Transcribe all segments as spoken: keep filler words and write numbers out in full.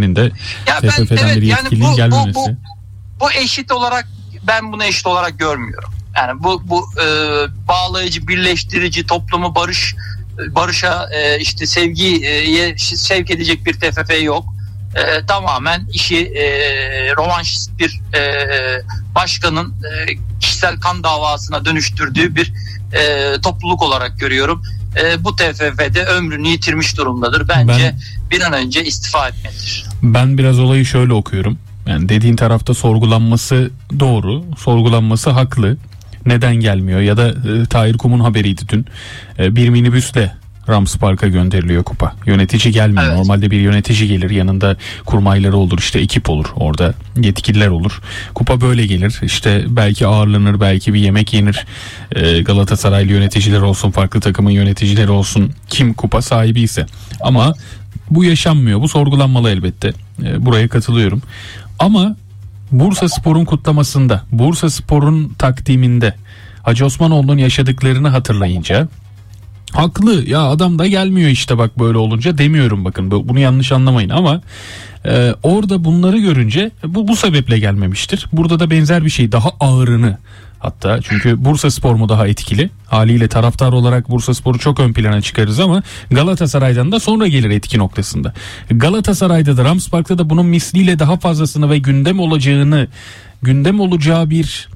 senin de ya T F F'den ben, evet, bir yani yetkiliğin bu, gelmemesi. Bu, bu, bu eşit olarak, ben bunu eşit olarak görmüyorum. Yani bu bu e, bağlayıcı, birleştirici, toplumu barış barışa e, işte sevgiye sevk edecek bir T F F yok. E, tamamen işi e, rövanşist bir e, başkanın e, kişisel kan davasına dönüştürdüğü bir e, topluluk olarak görüyorum. E, bu T F F'de ömrünü yitirmiş durumdadır. Bence ben, bir an önce istifa etmelidir. Ben biraz olayı şöyle okuyorum. Yani dediğin tarafta sorgulanması doğru, sorgulanması haklı. Neden gelmiyor? Ya da e, Tahir Kum'un haberiydi dün. E, bir minibüsle Rams Park'a gönderiliyor kupa. Yönetici gelmiyor. Evet. Normalde bir yönetici gelir, yanında kurmayları olur, işte ekip olur, orada yetkililer olur. Kupa böyle gelir. İşte belki ağırlanır, belki bir yemek yenir. E, Galatasaraylı yöneticiler olsun, farklı takımın yöneticileri olsun, kim kupa sahibi ise. Ama bu yaşanmıyor. Bu sorgulanmalı elbette. E, buraya katılıyorum. Ama Bursaspor'un kutlamasında, Bursaspor'un takdiminde Hacı Osmanoğlu'nun yaşadıklarını hatırlayınca, haklı ya, adam da gelmiyor işte bak böyle olunca demiyorum, bakın bunu yanlış anlamayın, ama e, orada bunları görünce bu bu sebeple gelmemiştir. Burada da benzer bir şey, daha ağırını, hatta çünkü Bursaspor mu daha etkili, haliyle taraftar olarak Bursaspor'u çok ön plana çıkarız ama Galatasaray'dan da sonra gelir etki noktasında. Galatasaray'da da Rams Park'ta da bunun misliyle daha fazlasını ve gündem olacağını, gündem olacağı bir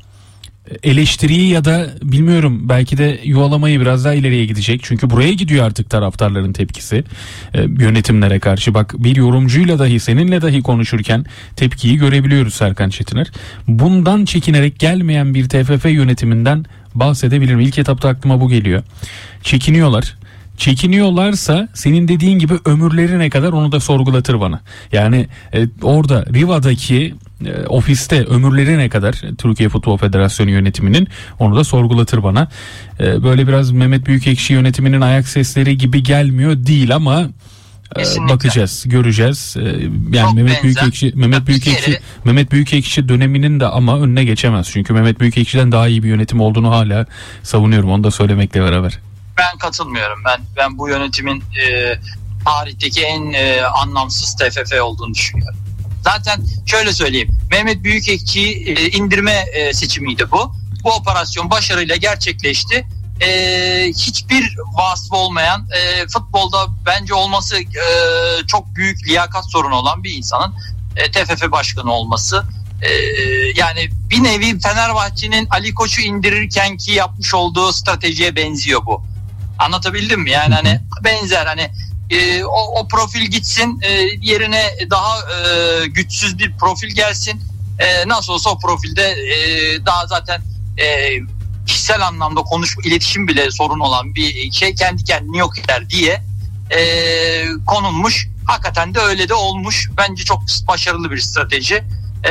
eleştiriyi ya da bilmiyorum belki de yuvalamayı biraz daha ileriye gidecek. Çünkü buraya gidiyor artık taraftarların tepkisi e, yönetimlere karşı. Bak, bir yorumcuyla dahi, seninle dahi konuşurken tepkiyi görebiliyoruz Serkan Çetiner. Bundan çekinerek gelmeyen bir T F F yönetiminden bahsedebilirim. İlk etapta aklıma bu geliyor. Çekiniyorlar. Çekiniyorlarsa senin dediğin gibi ömürleri ne kadar onu da sorgulatır bana. Yani e, orada Riva'daki e, ofiste ömürleri ne kadar Türkiye Futbol Federasyonu yönetiminin, onu da sorgulatır bana. E, böyle biraz Mehmet Büyükekşi yönetiminin ayak sesleri gibi gelmiyor değil ama e, bakacağız, göreceğiz. E, yani Çok Mehmet benzer. Büyükekşi Mehmet Büyükekşi Mehmet Büyükekşi döneminin de ama önüne geçemez. Çünkü Mehmet Büyükekşi'den daha iyi bir yönetim olduğunu hala savunuyorum. Onu da söylemekle beraber. Ben katılmıyorum. Ben ben bu yönetimin e, tarihteki en e, anlamsız T F F olduğunu düşünüyorum. Zaten şöyle söyleyeyim. Mehmet Büyükekşi'yi e, indirme e, seçimiydi bu. Bu operasyon başarıyla gerçekleşti. E, hiçbir vasfı olmayan, e, futbolda bence olması e, çok büyük liyakat sorunu olan bir insanın e, T F F başkanı olması. E, yani bir nevi Fenerbahçe'nin Ali Koç'u indirirken ki yapmış olduğu stratejiye benziyor bu. Anlatabildim mi? Yani hani benzer, hani e, o, o profil gitsin, e, yerine daha e, güçsüz bir profil gelsin. E, nasıl olsa o profilde e, daha zaten e, kişisel anlamda konuşma, iletişim bile sorun olan bir şey kendi kendini yok eder diye e, konulmuş. Hakikaten de öyle de olmuş. Bence çok başarılı bir strateji. E,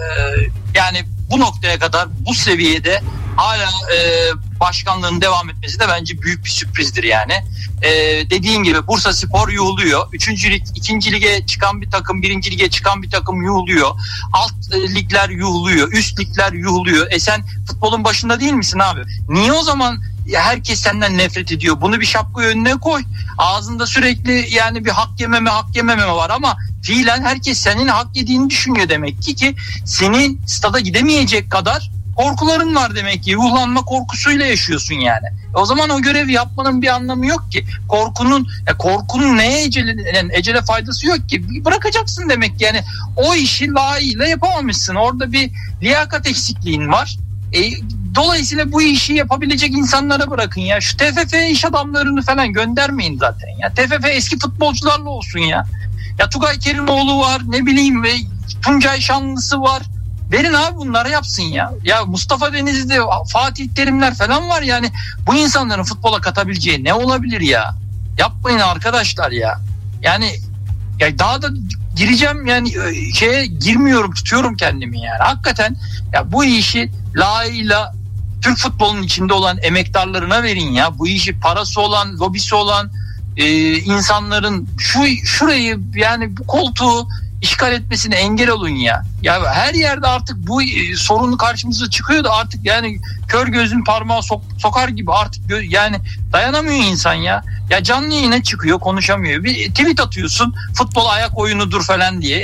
yani bu noktaya kadar, bu seviyede hala e, başkanlığın devam etmesi de bence büyük bir sürprizdir yani. E, dediğin gibi Bursaspor yuhuluyor. Üçüncü lig, ikinci lige çıkan bir takım, birinci lige çıkan bir takım yuhuluyor. Alt e, ligler yuhuluyor, üst ligler yuhuluyor. E sen futbolun başında değil misin abi? Niye o zaman ya herkes senden nefret ediyor? Bunu bir şapka önüne koy. Ağzında sürekli yani bir hak yememe, hak yememe var ama fiilen herkes senin hak yediğini düşünüyor demek ki ki senin stada gidemeyecek kadar korkuların var demek ki. Ruhlanma korkusuyla yaşıyorsun yani. E o zaman o görevi yapmanın bir anlamı yok ki. Korkunun ya korkunun neye ecele, yani ecele faydası yok ki. Bırakacaksın demek ki. Yani o işi layığıyla yapamamışsın. Orada bir liyakat eksikliğin var. E, dolayısıyla bu işi yapabilecek insanlara bırakın ya. Şu T F F iş adamlarını falan göndermeyin zaten ya. T F F eski futbolcularla olsun ya. Ya Tugay Kerimoğlu var, ne bileyim, ve Tuncay Şanlısı var. Verin abi, bunları yapsın ya. Ya Mustafa Denizli, Fatih Terimler falan var yani. Bu insanların futbola katabileceği ne olabilir ya? Yapmayın arkadaşlar ya. Yani ya daha da gireceğim yani, şeye girmiyorum, tutuyorum kendimi yani. Hakikaten ya bu işi layığıyla Türk futbolunun içinde olan emektarlarına verin ya. Bu işi parası olan, lobisi olan e, insanların şu şurayı yani bu koltuğu işgal etmesine engel olun ya. Ya her yerde artık bu e, sorun karşımıza çıkıyor da artık yani kör gözün parmağı sok, sokar gibi artık gö- yani dayanamıyor insan ya. Ya canlı yayına çıkıyor, konuşamıyor. Bir tweet atıyorsun, futbol ayak oyunudur falan diye.